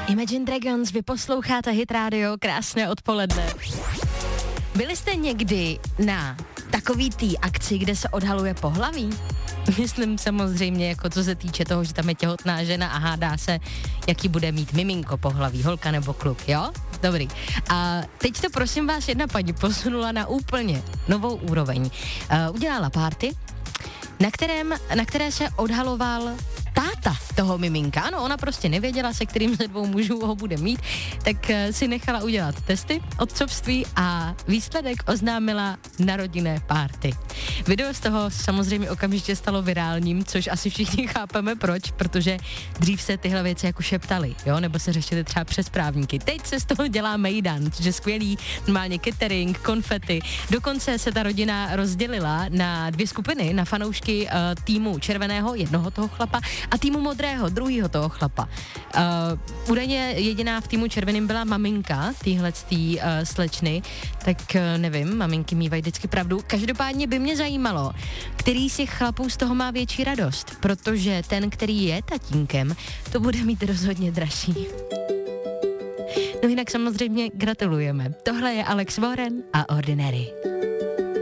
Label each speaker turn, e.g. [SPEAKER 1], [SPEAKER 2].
[SPEAKER 1] Imagine Dragons, vy posloucháte Hit Radio, krásné odpoledne. Byli jste někdy na takový tý akci, kde se odhaluje pohlaví? Myslím samozřejmě, jako co se týče toho, že tam je těhotná žena a hádá se, jaký bude mít miminko pohlaví, holka nebo kluk, jo? Dobrý. A teď to prosím vás jedna paní posunula na úplně novou úroveň. Udělala party, na které se odhaloval táta toho miminka. Ano, ona prostě nevěděla, se kterým ze dvou mužů ho bude mít, tak si nechala udělat testy otcovství a výsledek oznámila na rodinné párty. Video z toho samozřejmě okamžitě stalo virálním, což asi všichni chápeme proč, protože dřív se tyhle věci jako šeptaly, jo, nebo se řešily třeba přes právníky. Teď se z toho dělá mejdan, což je skvělý, normálně catering, konfety. Dokonce se ta rodina rozdělila na dvě skupiny, na fanoušky týmu červeného, jednoho toho chlapa, a týmu modrého, druhýho toho chlapa. Údajně jediná v týmu červeným byla maminka týhletý slečny, tak nevím, maminky mývají vždycky pravdu. Každopádně by mě zajímalo, který z těch chlapů z toho má větší radost, protože ten, který je tatínkem, to bude mít rozhodně dražší. No jinak samozřejmě gratulujeme. Tohle je Alex Warren a Ordinary.